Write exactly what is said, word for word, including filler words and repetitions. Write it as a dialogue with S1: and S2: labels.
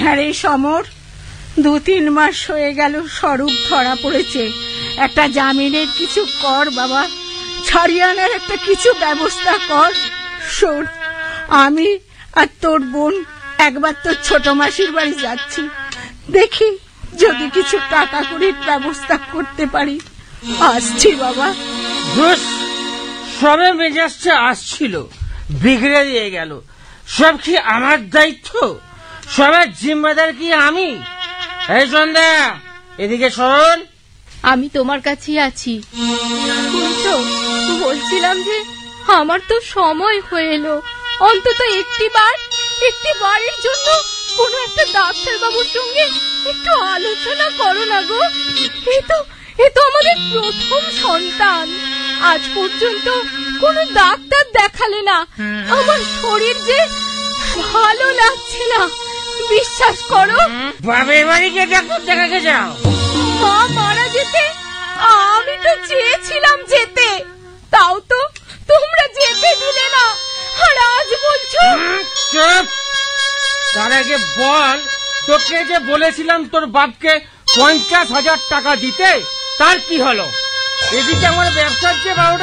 S1: হ্যাঁ রে সমর, দু তিন মাস হয়ে গেল স্বরূপ ধরা পড়েছে। একটা জামিনের কিছু কর বাবা, ছাড়িয়ে আনার একটা কিছু ব্যবস্থা কর। শোন, আমি আর তোর বোন একবার তোর ছোট মাসির বাড়ি যাচ্ছি, দেখি যদি কিছু টাকা কড়ির ব্যবস্থা করতে পারি। আসছি বাবা।
S2: সবে মেজাজটা আসছিল, বিগড়ে দিয়ে গেল। সব কি আমার দায়িত্ব? সবার জিম্মেদার কি আমি? এই সন্ধ্যা, এদিকে শোন।
S3: আমি তোমার কাছেই আছি। শুনছো, বলছিলাম যে আমার তো সময় হয়ে এলো, অন্তত একটি বার একটি বারের জন্য কোনো একটা ডাক্তার বাবুর সঙ্গে একটু আলোচনা করো না গো। এ তো এ তো আমাদের প্রথম সন্তান, আজ পর্যন্ত কোনো ডাক্তার দেখালে না। আমার শরীর যে ভালো লাগছে না, বিশ্বাস করো।
S2: বাবের বাড়িতে ডাক্তার দেখাতে যাও?
S3: মা মারা যেতে আমি তো চেয়েছিলাম যেতে, তাও তো তোমরা যেতে দিলে না, আর আজ বলছো।
S2: চুপ! তার আগে বল, তোকে যে বলেছিলাম তোর বাপকে পঞ্চাশ হাজার টাকা দিতে, তার কি হলো? এদিকে আমার ব্যবসার যে